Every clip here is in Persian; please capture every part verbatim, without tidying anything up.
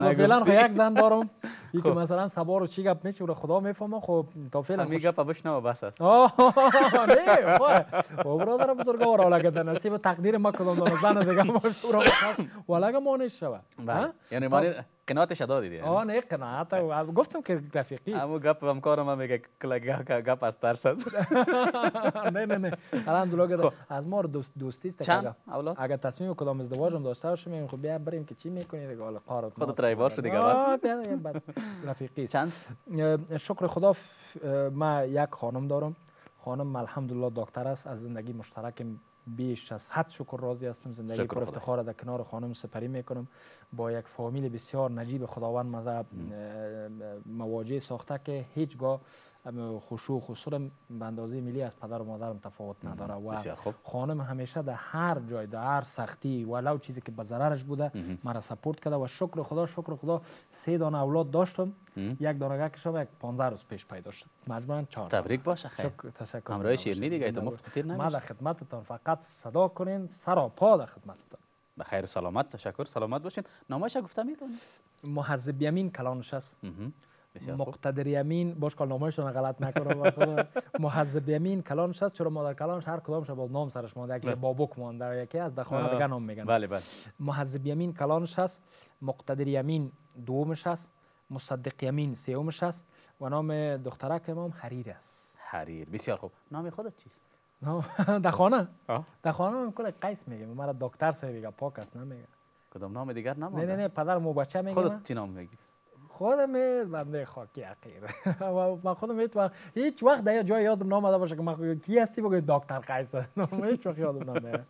ما فعلا خو یک زن دارم این که مثلا سوار و چی گپ میشه رو خدا میفهمه. خب تا فعلا همین گپ بشنو بس است. آه نه خو برادر بزرگوار ولا که نصیب تقدیر ما کدام دونه زن دیگه باشه رو ولا که مانش شوه. یعنی معنی قناعتش دادی دیگه. آه نه قناعت گفتم که رفیقی است. اما گپ همکارم هم میگه کلا گپ از ترس است. نه نه نه الحمدلله از ما دوست دوستی است. چند اولاد؟ اگر تصمیم کدام ازدواجم داشته باشیم میگم خب بیا بریم که چی میکنی دیگه حالا قارت خودت رایبار شدی دیگه بس. رفیقی چند؟ شکر خدا ما یک خانم دارم. خانم الحمدلله دکتر است. از زندگی مشترک بیش از حد شکر راضی هستم. زندگی پر افتخار در کنار خانم سپری میکنم. با یک فامیل بسیار نجیب خداوند مذهب مواجه ساخته که هیچگاه خشوع و خسورم به اندازه ملی از پدر و مادرم تفاوت نداره و خانم همیشه در هر جای در هر سختی ولو چیزی که به ضررش بوده مرا سپورت کرده و شکر خدا شکر خدا سه دانه اولاد داشتم. یک دانه کشم یک پانزده روز پیش پیدا شد مجموعاً چهار. تبریک باشه خیر. تشکر. همراه شیرینی دیگه تو مفت خطیر نمیشه. ما در خدمتتان فقط صدا کنین سر و پا در خدمتتان. بخیر سلامت تشکر سلامت باشین. نامش گفتم میتونی؟ محذب یمین کلانش است. مقتدر یمین باش کال نامشون غلط نکنم. محذب یمین کلانش است چرا ما در کلانش هر کدامش باز نام سرش مونده. یکی بابک مونده یکی از در خانه دیگه نام میگن. بله بله. محذب یمین کلانش است. مقتدر یمین دومش است. مصدق یمین سومش است و نام دخترک امام حریر است. حریر بسیار خوب. نام خودت چیست؟ در خانه؟ در خانه من کل قیس میگم. مرا دکتر سه میگه پاک است نمیگه. کدام نام دیگر نمونده؟ نه نه نه پدر مو بچه میگه. خودت چی نام میگی؟ خودم بنده خاکی عقیر. ما خودم هیچ وقت هیچ وقت در جای یادم نامده باشه که ما کی هستی بگید دکتر قیس است. هیچ وقت یادم نمیاد.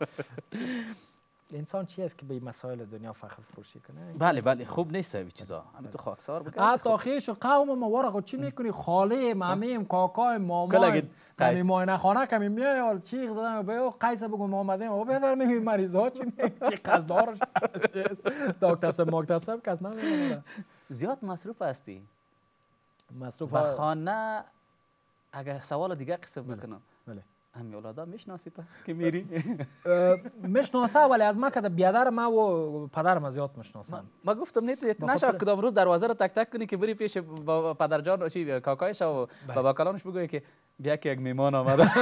انسان چی است که به مسائل دنیا فخر فروشی کنه؟ بله بله خوب نیست این چیزا. همین تو خاکسار بگم. حتی خیش و قوم ما ورق چی میکنی؟ خاله مامیم کاکای مامان کمی ماینه خانه کمی میای چی زدن به قیس بگو ما اومدیم و بدر میگی مریضا چی میگی قصدارش دکتر سم ماکتر سم کس نمیدونه. زیاد مصروف هستی. مصروف به خانه اگر سوال دیگه قصه بکنم. بله. همین اولادا میشناسی تا که میری؟ میشناسه ولی از ما که بیادر ما و پدرم زیاد میشناسم. ما گفتم نه تو نشه کدام روز دروازه رو تک تک کنی که بری پیش پدر جان چی کاکایش و بابا کلانش بگویی که بیا که یک میمان آمده.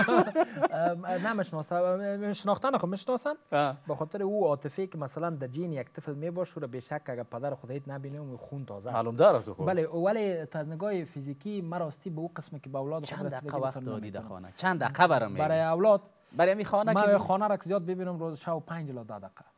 نه میشناسم شناختن خو میشناسن به خاطر او عاطفه که مثلا در جین یک طفل میباشه و به شک اگر پدر خودت نبینه و خون تازه است. معلوم دار است خو. بله ولی از نگاه فیزیکی ما راستی به او قسمی که به اولاد خود چند دقیقه وقت دادی در خانه؟ چند دقیقه برام میگی؟ برای اولاد برای می خانه که من خانه را زیاد ببینم روز شب پنج الی ده دقیقه.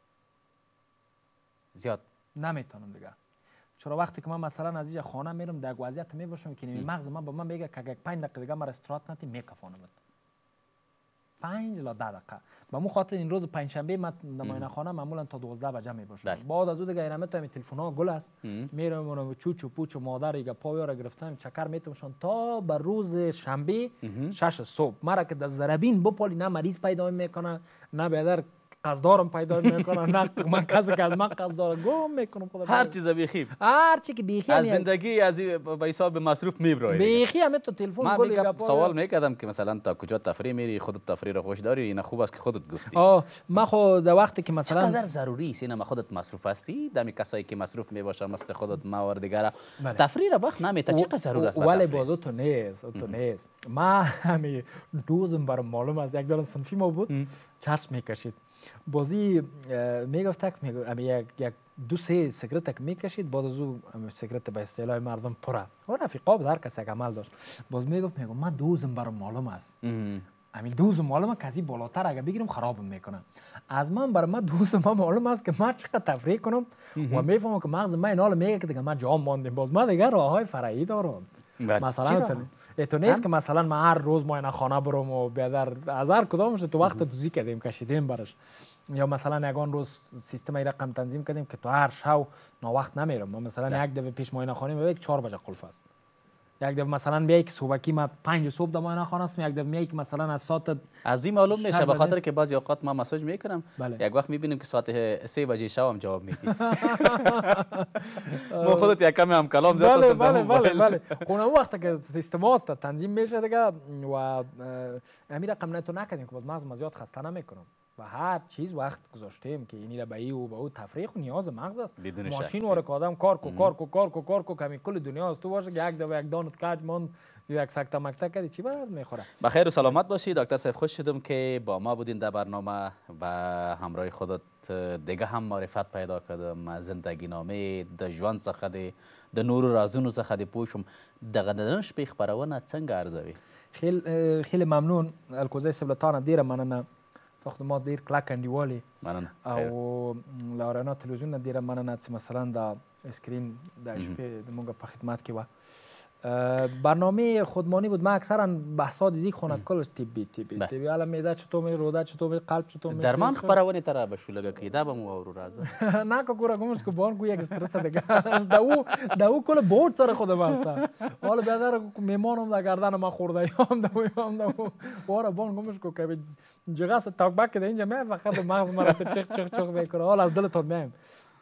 زیاد نمیتونم دیگه. چرا وقتی که من مثلا از اینجا خانه میرم در وضعیت میباشم که مغز من به من میگه که پنج دقیقه دیگه من استراحت نتی میکفانمت. پنج الی ده دقیقه. به مو خاطر این روز پنج شنبه من نماینده خانه معمولا تا دوازده بجه میباشم. بعد از اون دیگه اینا میتونم تلفن ها گل است. میرم اونم چوچو پوچو مادر ایگه پایو گرفتم چکر میتونشون تا به روز شنبه شش صبح. مرا که در زربین بپالی نه مریض پیدا میکنه نه بیادر قصدارم پیدا میکنه نه من کسی که از من قصدار گم میکنم خدا. هر چیز بیخی هر چی که بیخی از زندگی از به حساب مصروف میبره. بیخی همه تو تلفن گل سوال میکردم که مثلا تا کجا تفریح میری خودت تفریح رو خوش داری اینا خوب است که خودت گفتی. آه ما خود در وقتی که مثلا چقدر ضروری است اینا خودت مصروف هستی دمی کسایی که مصروف میباشن مثل خودت ما و دیگه تفریح را وقت نمیته چقدر ضرور است ولی بازو تو نیست تو نیست. ما همین دوزم برام معلوم از یک دارن صنفی ما بود چرس میکشید بازی میگفت که میگه یک یک دو سه سیگرت میکشید بعد از او سیگرت به اصطلاح مردم پره و رفیقا بود هر کس یک عمل داشت باز میگفت میگه من دوزم برام معلوم است همین دوزم معلومه که از این بالاتر اگه بگیرم خرابم میکنه از من برای من دوزم من معلوم است که من چقدر تفریح کنم و میفهمم که مغز من این حال میگه که دیگه من جام ماندم باز من دیگه راههای فرعی دارم. مثلا تو نیست که مثلا من هر روز معاینه خانه برم و بیادر از هر کدامش تو وقت دوزی کردیم کشیدیم برش یا مثلا یگان روز سیستم ای رقم تنظیم کردیم که تو هر شب نا وقت نمیرم مثلا یک دفعه پیش معاینه خانه میگه چهار بجه قلف است یک دفعه مثلا بیای که صبحکی ما پنج صبح در معاینه خانه است یک دفعه میای که مثلا از ساعت از این معلوم میشه به خاطر که بعضی اوقات ما مسیج میکنم یک وقت میبینیم که ساعت سه بجه شب هم جواب میدی ما خودت یک کمی هم کلام زیاد است بله بله بله خونه وقتی که سیستم است تنظیم میشه دیگه و همین رقم نه تو نکردیم که باز مغز زیاد خسته نمیکنم و هر چیز وقت گذاشتیم که اینی را به ای و به او تفریح و نیاز مغز است. بدون ماشین شک. واره که آدم کار کو کار کو کار کو کار کو کمی کل دنیا است تو باشه که یک دو یک دانت کج ماند یک سکته مکته کردی چی برات میخوره. بخیر و سلامت باشید دکتر صاحب. خوش شدم که با ما بودین در برنامه و همراه خودت دیگه هم معرفت پیدا کردم. زندگی نامه د ژوند څخه دی د نورو رازونو څخه دی پوه شوم. دغه د شپې خپرونه څنګه ارزوي؟ خیلی خیلی ممنون الکوزی سبلتانه ډیره مننه. ساخت ما دیر کلک انډیوالي مننه او لارینا تلویزیون ډیره مننه چې مثلا د اسکرین د شپې د موږ په خدمت کې و. برنامه خودمانی بود. من اکثرا بحثا دیدی خونت کل تیبی تیبی تیبی حالا معده چطور می روده چطور می قلب چطور می درمان خبرونه ترا بشولگه که دا بمو اورو رازه نه که کورا گمش که بان کو یک استرس دیگه دا او دا او کل بورد سر خودم است. حالا بیادر میمانم دا گردن ما خورده یام دا یام دا وارا بان گمش کو که جگاس تاک بک ده اینجا می فقط مغز مرا چخ چخ چخ میکنه. حالا از دلتون میم.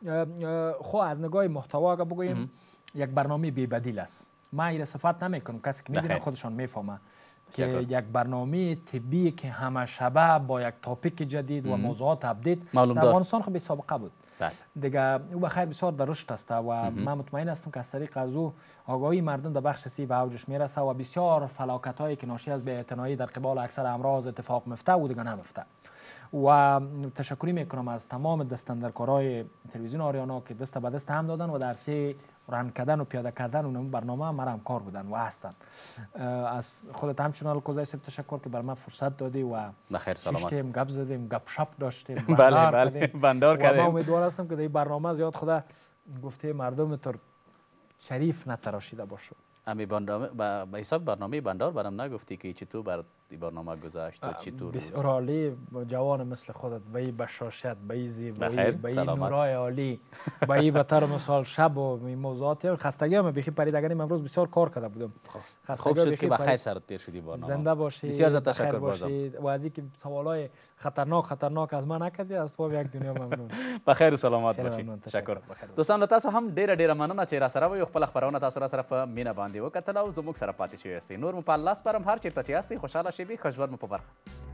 خو از نگاه محتوا که بگوییم یک برنامه بی بدیل است. ما این صفت نمیکنم کسی که میبینه خودشان میفهمه که یک برنامه طبی که همه شبه با یک تاپیک جدید و موضوعات اپدیت در افغانستان خب سابقه بود دیگه. او بخیر بسیار در رشد است و من مطمئن هستم که از طریق از او آگاهی مردم در بخش سی به اوجش میرسه و بسیار فلاکت هایی که ناشی از بی‌اعتنایی در قبال اکثر امراض اتفاق میفته و دیگه نمیفته. و تشکری میکنم از تمام دستاندرکارای تلویزیون آریانا که دست به دست هم دادن و در سی ران کردن و پیاده کردن اون برنامه مرا هم کار بودن و هستن. از خودت همچنان الکوزی صاحب تشکر که بر من فرصت دادی و بخیر سلامت شیشتیم گپ زدیم گپ شپ داشتیم بله بله بندار کردیم. و من امیدوار هستم که این برنامه زیاد خدا گفته مردم تر شریف نتراشیده باشه. امی برنامه به حساب برنامه بندار برام نگفتی که چطور بر این برنامه گذاشت و چطور؟ بسیار عالی. جوان مثل خودت به این بشاشت به این زیبایی به این نورای عالی به این به طور مثال شب و موضوعات خستگی هم بخی پریدگانی امروز بسیار کار کرده بودم. خوب شد که بخیر سرت تیر شدی برنامه. زنده باشی. بسیار زیاد تشکر بازم. و از اینکه سوالای خطرناک خطرناک از من نکردی از تو یک دنیا ممنون. بخیر و سلامت باشی. تشکر. دوستان تاسو هم ډیر ډیر مننه چې را سره وي خپل خبرونه تاسو را سره په مینا باندې وکړه او زموږ سره پاتې شوي یاستئ. نور مو په الله سپارم هر چیرته چې یاستئ خوشاله شئ. ښه ژوند مو په برخه.